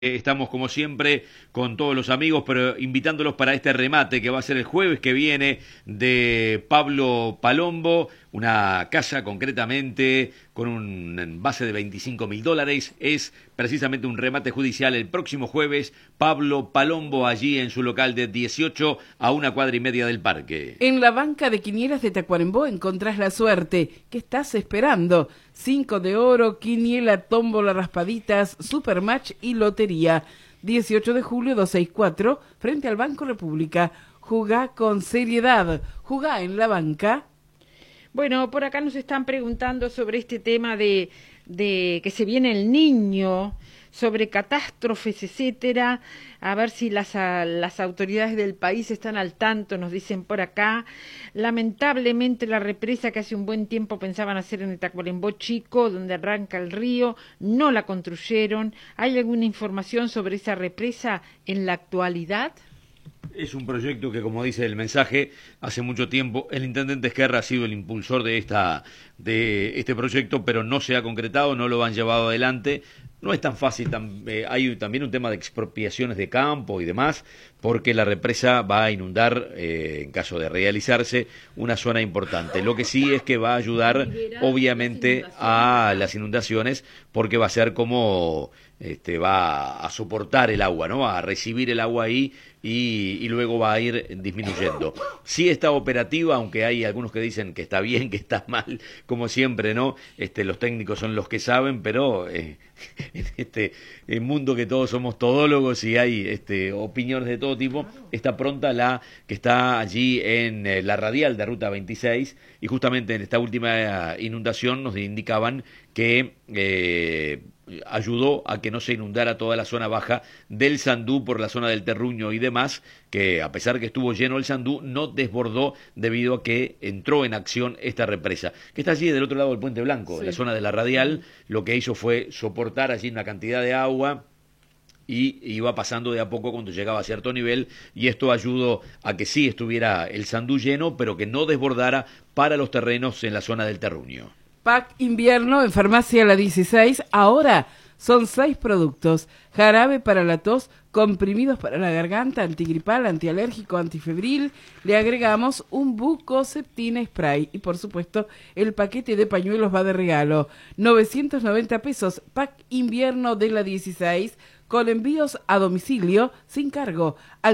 Estamos como siempre con todos los amigos, pero invitándolos para este remate que va a ser el jueves que viene de Pablo Palombo, una casa concretamente con un base de $25.000. Es precisamente un remate judicial el próximo jueves. Pablo Palombo allí en su local de 18 a 1,5 cuadras del parque. En la banca de quinielas de Tacuarembó encontrás la suerte. ¿Qué estás esperando? 5 de oro, quiniela, tómbola, raspaditas, supermatch y lotería. 18 de julio 264, frente al Banco República. Jugá con seriedad. Jugá en la banca. Bueno, por acá nos están preguntando sobre este tema de que se viene el niño, sobre catástrofes, etcétera. A ver si las autoridades del país están al tanto, nos dicen por acá. Lamentablemente la represa que hace un buen tiempo pensaban hacer en el Tacuarembó Chico, donde arranca el río, no la construyeron. ¿Hay alguna información sobre esa represa en la actualidad? Es un proyecto que, como dice el mensaje, hace mucho tiempo el intendente Esquerra ha sido el impulsor de este proyecto, pero no se ha concretado, no lo han llevado adelante. No es tan fácil, hay también un tema de expropiaciones de campo y demás, porque la represa va a inundar, en caso de realizarse, una zona importante. Lo que sí es que va a ayudar, obviamente, a las inundaciones, porque va a ser como va a soportar el agua, ¿no? A recibir el agua ahí y luego va a ir disminuyendo. Sí está operativa, aunque hay algunos que dicen que está bien, que está mal, como siempre, ¿no? Los técnicos son los que saben, pero en este mundo que todos somos todólogos y hay opiniones de todo tipo, está pronta la que está allí en la radial de Ruta 26, y justamente en esta última inundación nos indicaban que ayudó a que no se inundara toda la zona baja del Sandú por la zona del Terruño y demás, que a pesar que estuvo lleno el Sandú, no desbordó debido a que entró en acción esta represa, que está allí del otro lado del Puente Blanco, en la zona de la radial. Lo que hizo fue soportar allí una cantidad de agua y iba pasando de a poco cuando llegaba a cierto nivel, y esto ayudó a que sí estuviera el Sandú lleno, pero que no desbordara para los terrenos en la zona del Terruño. Pack invierno en Farmacia La 16, ahora son 6 productos: jarabe para la tos, comprimidos para la garganta, antigripal, antialérgico, antifebril. Le agregamos un Bucoceptina spray y, por supuesto, el paquete de pañuelos va de regalo. 990 pesos, pack invierno de La 16, con envíos a domicilio sin cargo al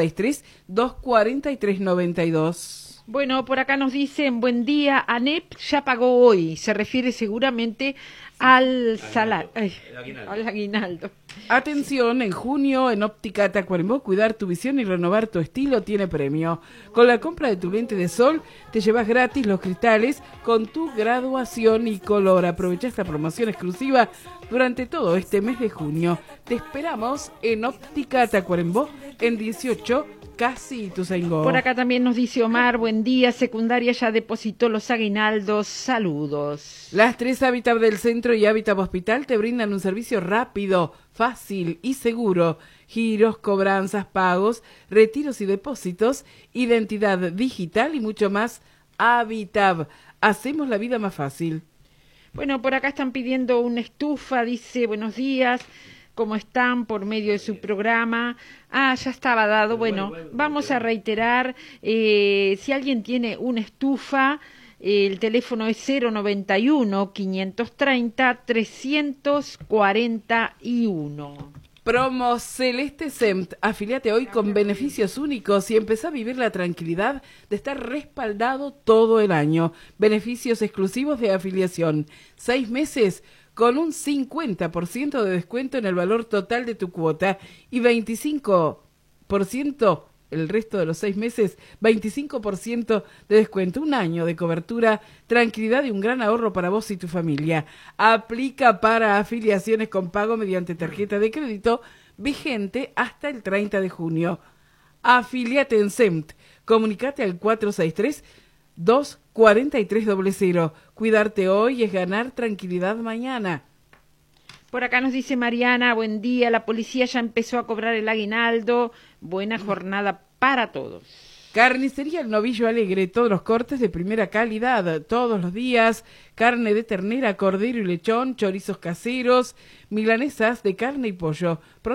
463-243-92. Bueno, por acá nos dicen, buen día, ANEP ya pagó hoy, se refiere seguramente al salario, al aguinaldo. Atención, en junio en Óptica Tacuarembó, cuidar tu visión y renovar tu estilo tiene premio. Con la compra de tu lente de sol, te llevas gratis los cristales con tu graduación y color. Aprovecha esta promoción exclusiva durante todo este mes de junio. Te esperamos en Óptica Tacuarembó, en 18, casi Ituzaingó. Por acá también nos dice Omar, buen día, secundaria ya depositó los aguinaldos, saludos. Las 3 Hábitat del Centro y Hábitat Hospital te brindan un servicio rápido, fácil y seguro: giros, cobranzas, pagos, retiros y depósitos, identidad digital y mucho más. Hábitat, hacemos la vida más fácil. Bueno, por acá están pidiendo una estufa, dice, buenos días, ¿cómo están? Por medio de su programa. Ya estaba dado. Bueno, vamos a reiterar, si alguien tiene una estufa, el teléfono es 091-530-341. Promo Celeste Semt, afiliate hoy con beneficios únicos y empezá a vivir la tranquilidad de estar respaldado todo el año. Beneficios exclusivos de afiliación, 6 meses con un 50% de descuento en el valor total de tu cuota y 25% el resto de los 6 meses, 25% de descuento, un año de cobertura, tranquilidad y un gran ahorro para vos y tu familia. Aplica para afiliaciones con pago mediante tarjeta de crédito, vigente hasta el 30 de junio. Afiliate en SEMT. Comunicate al 463-243-00. Cuidarte hoy es ganar tranquilidad mañana. Por acá nos dice Mariana, buen día, la policía ya empezó a cobrar el aguinaldo, buena jornada para todos. Carnicería El Novillo Alegre, todos los cortes de primera calidad, todos los días, carne de ternera, cordero y lechón, chorizos caseros, milanesas de carne y pollo.